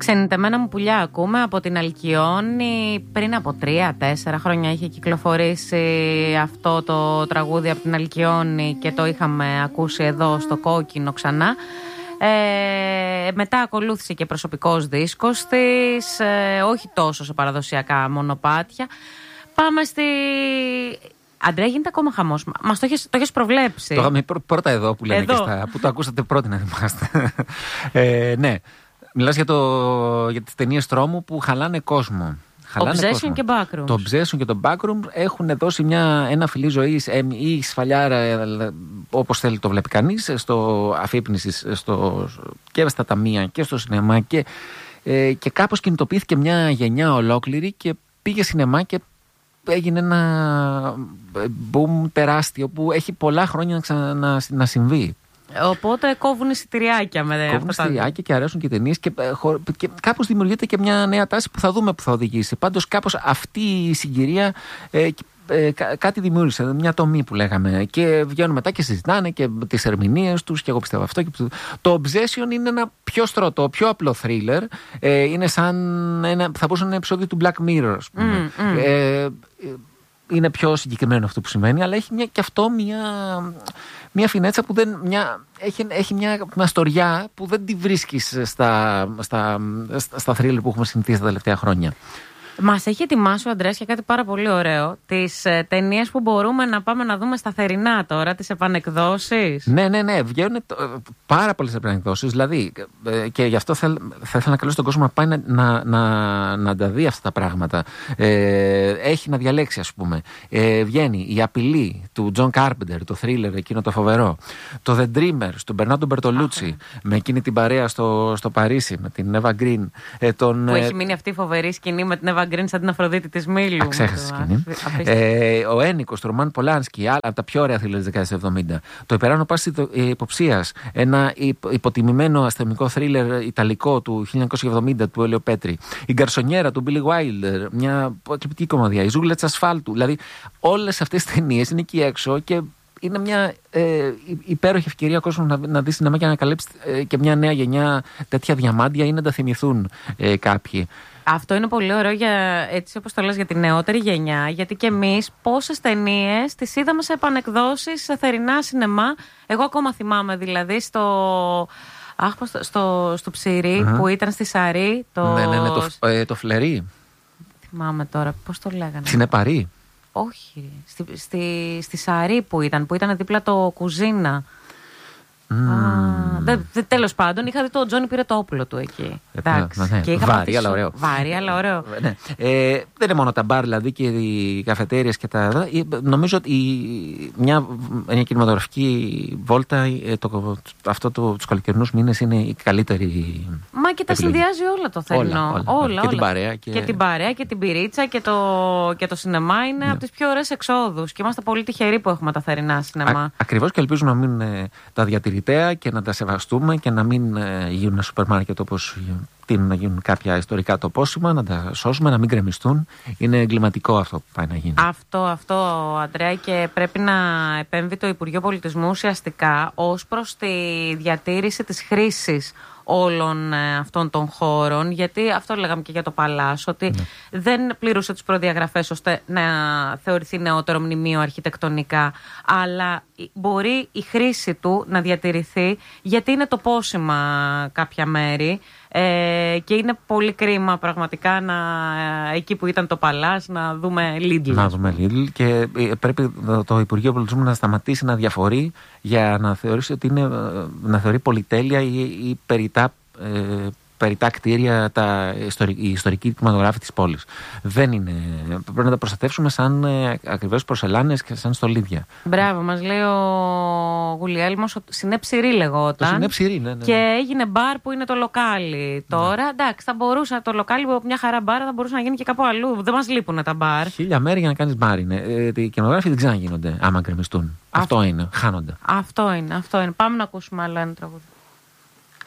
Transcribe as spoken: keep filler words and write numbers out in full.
Ξενιτεμένα μου πουλιά ακούμε από την Αλκιόνη. Πριν από τρία τέσσερα χρόνια είχε κυκλοφορήσει αυτό το τραγούδι από την Αλκιόνη και το είχαμε ακούσει εδώ στο Κόκκινο ξανά. Ε, μετά ακολούθησε και προσωπικός δίσκος της, ε, όχι τόσο σε παραδοσιακά μονοπάτια. Πάμε στη... Αντρέα, γίνεται ακόμα χαμός. Μας το έχεις, το έχεις προβλέψει. Το είχαμε πρώτα εδώ που λέμε εδώ. Και στα, που το ακούσατε πρώτοι να θυμάστε. ε, ναι, μιλάς για, το, για τις ταινίες τρόμου που χαλάνε κόσμο. Obsession και Backrooms. Το Obsession και το Backroom έχουν δώσει μια, ένα φιλί ζωής ή σφαλιάρα, όπως θέλει το βλέπει κανείς, στο αφύπνισης στο, και στα ταμεία και στο σινεμά και, ε, και κάπως κινητοποιήθηκε μια γενιά ολόκληρη και πήγε σινεμά και έγινε ένα boom τεράστιο που έχει πολλά χρόνια να, να, να συμβεί. Οπότε κόβουν εισιτηριάκια με Κόβουν εισιτηριάκια και αρέσουν και ταινίες και, και κάπως δημιουργείται και μια νέα τάση που θα δούμε που θα οδηγήσει. Πάντως κάπως αυτή η συγκυρία ε, ε, κά, κάτι δημιούργησε, μια τομή που λέγαμε. Και βγαίνουν μετά και συζητάνε και τις ερμηνείες τους και εγώ πιστεύω αυτό. Και το Obsession είναι ένα πιο στρωτό, πιο απλό thriller. Ε, είναι σαν ένα, θα μπορούσε να είναι ένα επεισόδιο του Black Mirror, ας πούμε. Mm, mm. Ε, είναι πιο συγκεκριμένο αυτό που σημαίνει, αλλά έχει μια, και αυτό μια, μια φινέτσα που δεν. Μια, έχει, έχει μια, μια στοριά που δεν τη βρίσκεις στα, στα, στα, στα thriller που έχουμε συνηθίσει τα τελευταία χρόνια. Μας έχει ετοιμάσει ο Αντρέας και κάτι πάρα πολύ ωραίο. Τις ε, ταινίες που μπορούμε να πάμε να δούμε σταθερινά τώρα, τις επανεκδόσεις. Ναι, ναι, ναι. Βγαίνουν πάρα πολλές επανεκδόσεις. Δηλαδή, ε, και γι' αυτό θα, θα ήθελα να καλέσω τον κόσμο να πάει να, να, να, να τα δει αυτά τα πράγματα. Ε, έχει να διαλέξει, ας πούμε. Ε, βγαίνει η Απειλή του Τζον Κάρπεντερ, το thriller εκείνο το φοβερό. Το The Dreamers του Μπερνάντο Μπερτολούτσι, με εκείνη την παρέα στο, στο Παρίσι, με την Εύα Γκριν. Ε, τον, που έχει μείνει αυτή η φοβερή σκηνή με την Εύα Γκριν σαν την Αφροδίτη της Μήλου. Αξέχασε σκηνή. Ε, ο Ένικος του Ρωμάν Πολάνσκι, άλλα από τα πιο ωραία θρύλερ της δεκαετίας του εβδομήντα. Το Υπεράνω Πάση Υποψίας, ένα υποτιμημένο αστυνομικό θρύλερ ιταλικό του χίλια εννιακόσια εβδομήντα του Έλεο Πέτρη. Η Γκαρσονιέρα του Μπίλι Γουάιλντερ, μια εκλειπτική κομμωδία. Η Ζούγκλα της Ασφάλτου. Δηλαδή, όλες αυτές τις ταινίες είναι εκεί έξω και είναι μια ε, υπέροχη ευκαιρία ο κόσμος να, να δει σινεμά και να ανακαλύψει ε, και μια νέα γενιά τέτοια διαμάντια ή να τα θυμηθούν ε, κάποιοι. Αυτό είναι πολύ ωραίο για, έτσι όπως το λες, για τη νεότερη γενιά, γιατί και εμείς πόσες ταινίες τις είδαμε σε επανεκδόσεις, σε θερινά σινεμά. Εγώ ακόμα θυμάμαι δηλαδή στο, αχ, στο, στο, στο Ψηρή uh-huh. που ήταν στη Σαρή. Το... Ναι, ναι, ναι, το, ε, το Φλερί. Θυμάμαι τώρα, πώς το λέγανε. Συνεπαρή. Όχι, στη, στη, στη Σαρή που ήταν, που ήταν δίπλα το Κουζίνα. Mm. Ah, δε, δε, τέλος πάντων, είχα δει το Τζόνι πήρε το όπουλο του εκεί. Εντάξει. Ναι, ναι. Βάρη, αλλά ωραίο. Βάρη, αλλά ωραίο. Ναι. Ε, δεν είναι μόνο τα μπαρ, δηλαδή και οι καφετέριες και τα. Νομίζω ότι μια, μια κινηματογραφική βόλτα, το, αυτό το, τους καλοκαιρινούς μήνες είναι η καλύτερη. Μα και τα επιλογή. Συνδυάζει όλα το θερινό. Όλα, όλα, όλα, όλα. Και, την παρέα, και... και την παρέα και την πυρίτσα και το, και το σινεμά είναι ναι. από τις πιο ωραίες εξόδους. Και είμαστε πολύ τυχεροί που έχουμε τα θερινά σινεμά. Ακριβώς, και ελπίζουμε να μην ε, τα διατηρητέα και να τα σεβαστούμε και να μην ε, γίνουν σούπερ μάρκετ όπως τείνουν να γίνουν κάποια ιστορικά τοπόσιμα, να τα σώσουμε, να μην γκρεμιστούν. Είναι εγκληματικό αυτό που πάει να γίνει. Αυτό, αυτό, Αντρέα, και πρέπει να επέμβει το Υπουργείο Πολιτισμού ουσιαστικά ως προς τη διατήρηση της χρήσης όλων ε, αυτών των χώρων, γιατί αυτό λέγαμε και για το Παλάς, ότι ναι. δεν πληρούσε τις προδιαγραφές ώστε να θεωρηθεί νεότερο μνημείο αρχιτεκτονικά, αλλά μπορεί η χρήση του να διατηρηθεί, γιατί είναι τοπόσιμα κάποια μέρη ε, και είναι πολύ κρίμα πραγματικά να, ε, εκεί που ήταν το Παλάς να δούμε Lidl. Να δούμε Lidl και πρέπει το Υπουργείο Πολιτισμού να σταματήσει να διαφορεί για να θεωρήσει ότι είναι, να θεωρεί πολυτέλεια ή, ή περιτά, ε, περιτά κτίρια τα, η ιστορική κινηματογράφη της πόλης. Δεν είναι. Πρέπει να τα προστατεύσουμε σαν ε, ακριβώς προσελάνες και σαν στολίδια. Μπράβο, μας λέει ο Γουλιέλμος ότι Συνεψηρή λεγόταν. Το Συνεψηρή, ναι, ναι. Και έγινε μπαρ που είναι το λοκάλι τώρα. Ναι. Εντάξει, θα μπορούσε το λοκάλι που μια χαρά μπαρ θα μπορούσε να γίνει και κάπου αλλού. Δεν μας λείπουν τα μπαρ. Χίλια μέρη για να κάνεις μπαρ είναι. Ε, οι κινηματογράφοι δεν ξαναγίνονται άμα γκρεμιστούν. Αυτό, αυτό είναι. Χάνονται. Αυτό είναι, αυτό είναι. Πάμε να ακούσουμε άλλο ένα τραγούδι.